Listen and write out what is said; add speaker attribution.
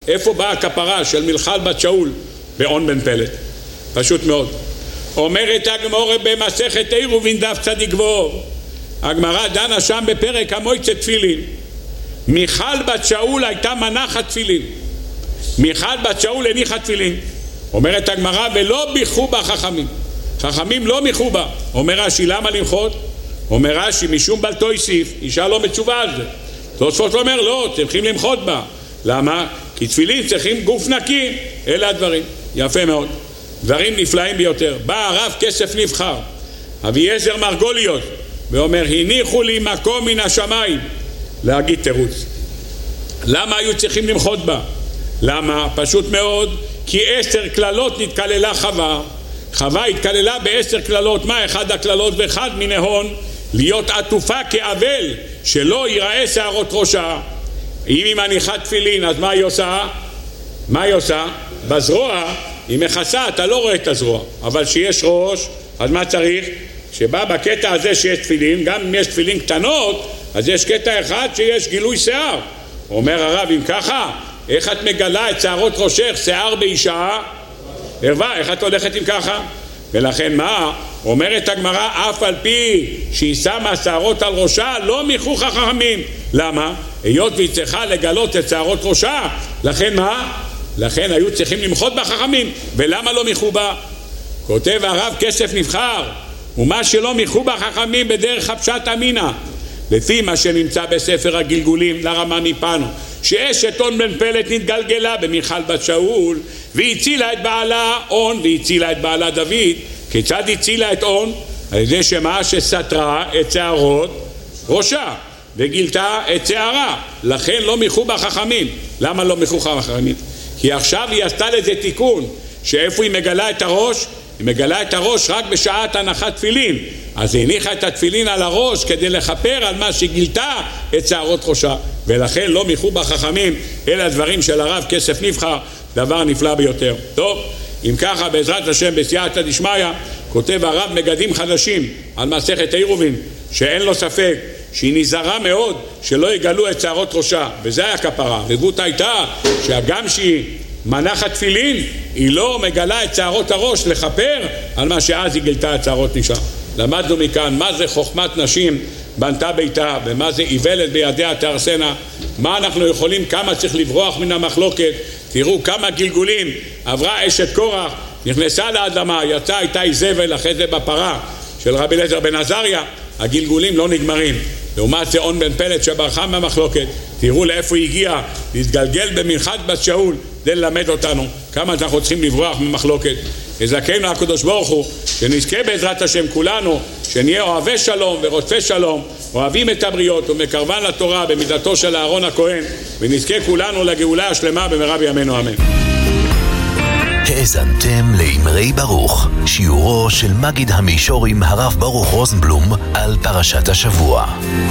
Speaker 1: איפה באה הכפרה של מיכל בת שאול באון בן פלט? פשוט מאוד. אומרת הגמרא במסכת עירובין דף צדיק ו', הגמרא דנה שם בפרק המועצת תפילין. מיכל בת שאול הייתה מנחת תפילין. מיכל בת שאול הניחה תפילין. אומרת הגמרא ולא ביכו בה חכמים. חכמים לא מיכו בה. אומר רש"י למה למחות? אומר רש"י משום בלתו יוסיף, אישה לא מצווה על זה. תוספות אומר לא, צריכים למחות בה. למה? כי תפילין צריכים גוף נקי. אלה הדברים. יפה מאוד. דברים נפלאים ביותר. בא הרב כסף נבחר, אביעזר מרגוליות, ואומר הניחו לי מקום מן השמיים. להגיד תירוץ. למה היו צריכים למחות בה? למה? פשוט מאוד, כי 10 כללות נתכללה חווה. חווה התכללה ב10 כללות. מה אחד הכללות? ואחד מנהון להיות עטופה כאבל, שלא ייראה שערות ראשה. אם היא מניחה תפילין, אז מה היא עושה? מה היא עושה? בזרוע היא מכסה, אתה לא רואה את הזרוע, אבל שיש ראש, אז מה צריך? שבא בקטע הזה שיש תפילין, גם אם יש תפילין קטנות, אז יש קטע אחד שיש גילוי שיער. אומר הרב, אם ככה, איך את מגלה את שערות ראשך, שיער באישה? ערווה, איך את הולכת עם ככה? ולכן מה? אומרת הגמרא, אף על פי שהיא שמה שערות על ראשה, לא מיכו חכמים. למה? היות והיא צריכה לגלות את שערות ראשה, לכן מה? לכן היו צריכים למחות בחכמים. ולמה לא מיכו בה? כותב הרב כסף נבחר, ומה שלא מיכו בחכמים בדרך הפשט אמינה, לפי מה שנמצא בספר הגלגולים לרמה מפנו, שאשת און בן פלט נתגלגלה במיכל בת שאול והצילה את בעלה און והצילה את בעלה דוד. כיצד הצילה את און? על ידי שמה? שסתרה את שערות ראשה וגילתה את שערה. לכן לא מיכו בחכמים. למה לא מיכו בחכמים? כי עכשיו היא עשתה לזה תיקון, שאיפה היא מגלה את הראש? היא מגלה את הראש רק בשעת הנחת תפילין. אז היא הניחה את התפילין על הראש כדי לחפר על מה שגילתה את שערות ראשה, ולכן לא מיכו בחכמים. אלה הדברים של הרב כסף נבחר, דבר נפלא ביותר. טוב, אם ככה בעזרת השם בסייעתא דשמיא, כותב הרב מגדים חדשים על מסכת עירובין, שאין לו ספק שהיא נזהרה מאוד שלא יגלו את שערות ראשה, וזה היה כפרה. רבות הייתה שגם שהיא מנחת תפילין, היא לא מגלה את שערות הראש לכפר על מה שאז היא גילתה את שערות אישה. למדנו מכאן מה זה חוכמת נשים בנתה ביתה, ומה זה איוולת בידיה תהרסנה. מה אנחנו יכולים, כמה צריך לברוח מן המחלוקת. תראו כמה גלגולים עברה אשת קורח, נכנסה לאדמה, יצאה איתה איזבל, אחרי זה בפרה של רבי אליעזר בן עזריה. הגלגולים לא נגמרים. לעומת זה און בן פלט שברחה מהמחלוקת, תראו לאיפה היא הגיעה, להתגלגל במנחת בת שאול. זה ללמד אותנו כמה אנחנו צריכים לברוח ממחלוקת. יזכנו הקדוש ברוך הוא שנזכה בעזרת השם כולנו שנהיה אוהבי שלום ורודפי שלום, אוהבים את הבריות ומקרבן לתורה במידתו של אהרון הכהן, ונזכה כולנו לגאולה השלמה במהרה בימינו אמן.
Speaker 2: האזנתם לאמרי ברוך, שיעורו של מגיד המישורים הרב ברוך רוזנבלום על פרשת השבוע.